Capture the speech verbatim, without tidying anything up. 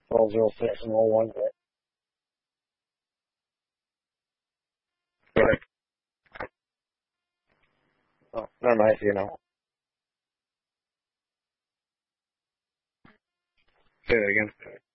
twelve oh six and oh one. Right. Oh, not nice, you know. Say that again.